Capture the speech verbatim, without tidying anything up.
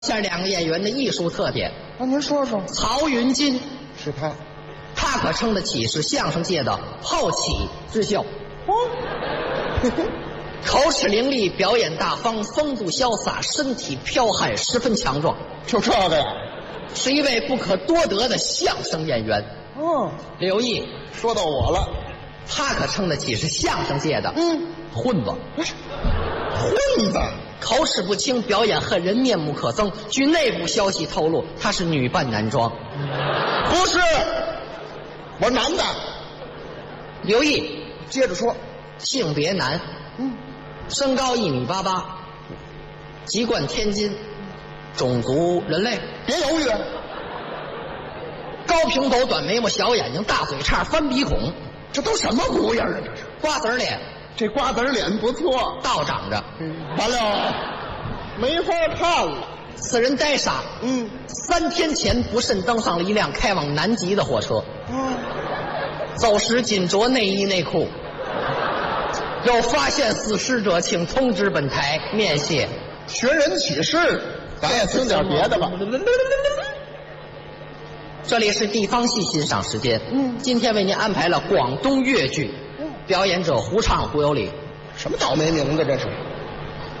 下两个演员的艺术特点。 那您说说。 曹云金是他， 他可称得起是相声界的后起之秀。 哦， 口齿伶俐，表演大方，风度潇洒，身体剽悍，十分强壮。 就这个呀？ 是一位不可多得的相声演员。 哦， 刘毅说到我了， 他可称得起是相声界的嗯， 混子。 混子。 口齿不清，表演恨人，面目可憎。据内部消息透露，他是女扮男装。 不是，我是男的。 刘毅接着说。 性别男， 嗯， 身高一米八八，籍贯天津，种族人类。 别犹豫， 高平头，短眉毛，小眼睛，大嘴叉，翻鼻孔， 这都什么模样啊？这是瓜子脸， 这瓜子脸不错， 倒长着。 嗯，完了，没法看了。 此人呆傻。 嗯， 三天前不慎登上了一辆开往南极的火车， 哦， 走时仅着内衣内裤。有发现死尸者，请通知本台，面谢。 寻人启事，咱也听点别的吧。 这里是地方戏欣赏时间。 嗯， 今天为您安排了广东粤剧，表演者胡畅、胡有礼。 什么倒霉名字这是？